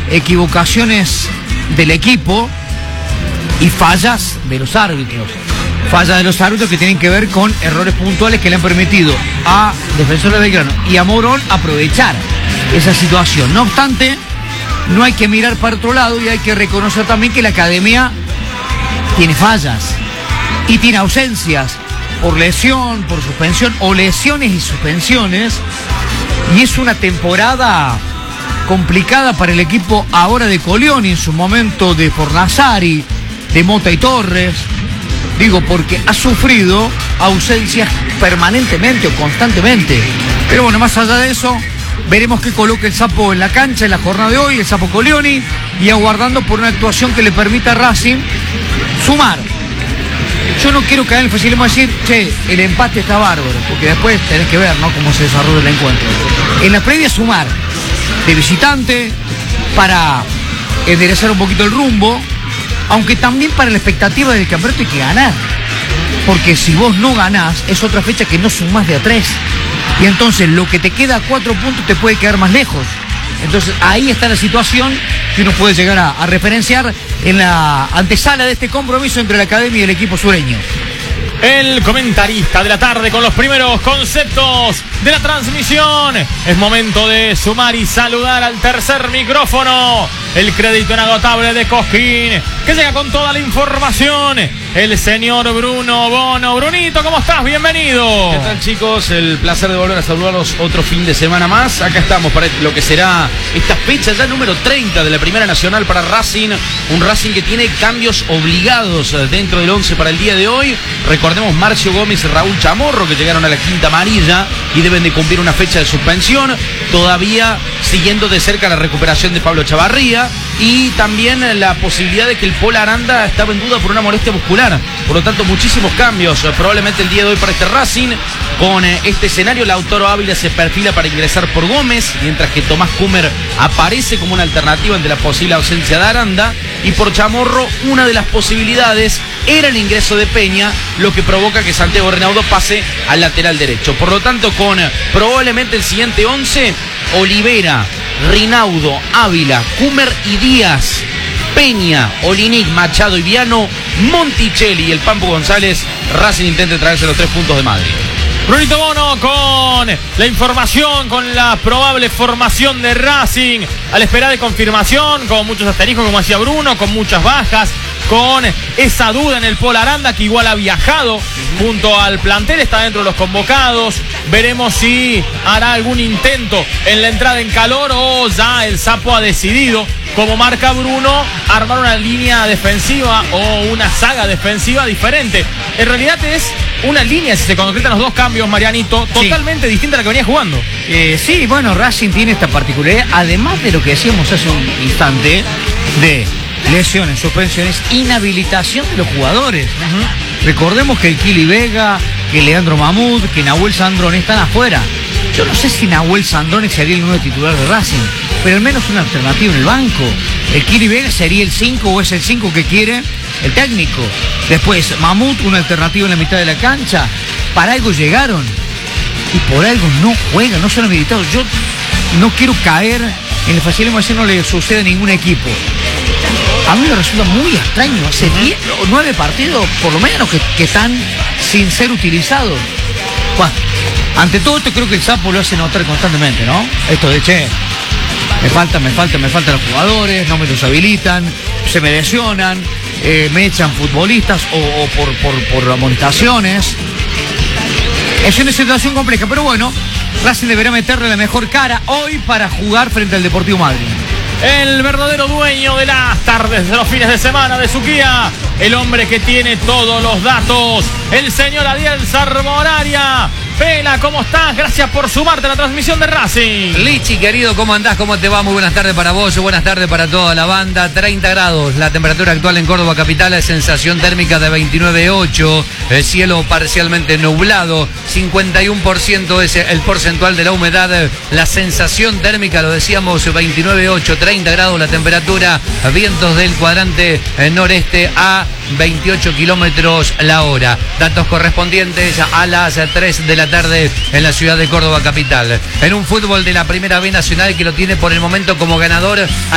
equivocaciones del equipo y fallas de los árbitros. Fallas de los árbitros que tienen que ver con errores puntuales que le han permitido a Defensor de Belgrano y a Morón aprovechar esa situación. No obstante, no hay que mirar para otro lado y hay que reconocer también que la academia tiene fallas y tiene ausencias por lesión, por suspensión o lesiones y suspensiones, y es una temporada complicada para el equipo ahora de Colioni, en su momento de Fornasari, de Mota y Torres. Digo, porque ha sufrido ausencias permanentemente o constantemente. Pero bueno, más allá de eso, veremos qué coloca el Sapo en la cancha en la jornada de hoy, el Sapo Colioni, y aguardando por una actuación que le permita a Racing sumar. Yo no quiero caer en el facilismo de decir, che, el empate está bárbaro, porque después tenés que ver, ¿no?, cómo se desarrolla el encuentro. En la previa sumar de visitante para enderezar un poquito el rumbo, aunque también para la expectativa del campeonato hay que ganar. Porque si vos no ganás, es otra fecha que no sumás de a 3. Y entonces lo que te queda a 4 puntos te puede quedar más lejos. Entonces ahí está la situación que uno puede llegar a referenciar en la antesala de este compromiso entre la academia y el equipo sureño. El comentarista de la tarde con los primeros conceptos de la transmisión. Es momento de sumar y saludar al tercer micrófono. El crédito inagotable de Cosquín, que llega con toda la información. El señor Bruno Bono. Brunito, ¿cómo estás? Bienvenido. ¿Qué tal, chicos? El placer de volver a saludarlos otro fin de semana más. Acá estamos para lo que será esta fecha ya número 30 de la Primera Nacional para Racing. Un Racing que tiene cambios obligados dentro del 11 para el día de hoy. Recordemos Marcio Gómez y Raúl Chamorro, que llegaron a la quinta amarilla y deben de cumplir una fecha de suspensión. Todavía siguiendo de cerca la recuperación de Pablo Chavarría y también la posibilidad de que el Pol Aranda estaba en duda por una molestia muscular. Por lo tanto, muchísimos cambios probablemente el día de hoy para este Racing. Con este escenario, Lautaro Ávila se perfila para ingresar por Gómez, mientras que Tomás Kumer aparece como una alternativa ante la posible ausencia de Aranda. Y por Chamorro, una de las posibilidades era el ingreso de Peña, lo que provoca que Santiago Reinaudo pase al lateral derecho. Por lo tanto, con probablemente el siguiente 11, Olivera, Reinaudo, Ávila, Kumer y Díaz, Peña, Olinic, Machado y Viano, Monticelli y el Pampo González. Racing intenta traerse los 3 puntos de Madrid. Brunito Bono con la información, con la probable formación de Racing, a la espera de confirmación, con muchos asteriscos, como decía Bruno, con muchas bajas, con esa duda en el Pol Aranda, que igual ha viajado junto al plantel, está dentro de los convocados. Veremos si hará algún intento en la entrada en calor o ya el Sapo ha decidido, como marca Bruno, armar una línea defensiva o una saga defensiva diferente. En realidad es una línea, si se concretan los dos cambios, Marianito, totalmente distinta a la que venía jugando. Sí, bueno, Racing tiene esta particularidad, además de lo que decíamos hace un instante, de lesiones, suspensiones, inhabilitación de los jugadores. Recordemos que el Kili Vega, que Leandro Mahmud, que Nahuel Sandrone están afuera. Yo no sé si Nahuel Sandrone sería el nuevo titular de Racing, pero al menos una alternativa en el banco. El Kili Vega sería el 5 o es el 5 que quiere el técnico. Después Mahmud, una alternativa en la mitad de la cancha. Para algo llegaron y por algo no juegan, no son habilitados. Yo no quiero caer en el facilismo de decir no le sucede a ningún equipo. A mí me resulta muy extraño. Hace 10 o 9 partidos, por lo menos, que están sin ser utilizados. Bueno, ante todo esto creo que el Sapo lo hace notar constantemente, ¿no? Esto de, che, me faltan los jugadores, no me los habilitan, se me lesionan, me echan futbolistas o por amonestaciones. Es una situación compleja, pero bueno, Racing deberá meterle la mejor cara hoy para jugar frente al Deportivo Madrid. El verdadero dueño de las tardes, de los fines de semana de Suquía, el hombre que tiene todos los datos, el señor Adiel Sarmoraria. Pela, ¿cómo estás? Gracias por sumarte a la transmisión de Racing. Lichi, querido, ¿cómo andás? ¿Cómo te va? Muy buenas tardes para vos, buenas tardes para toda la banda. 30 grados, la temperatura actual en Córdoba capital, es sensación térmica de 29,8, el cielo parcialmente nublado, 51% es el porcentual de la humedad, la sensación térmica, lo decíamos, 29,8, 30 grados la temperatura, vientos del cuadrante noreste a 28 kilómetros la hora. Datos correspondientes a las 3 de la tarde en la ciudad de Córdoba capital. En un fútbol de la Primera B Nacional que lo tiene por el momento como ganador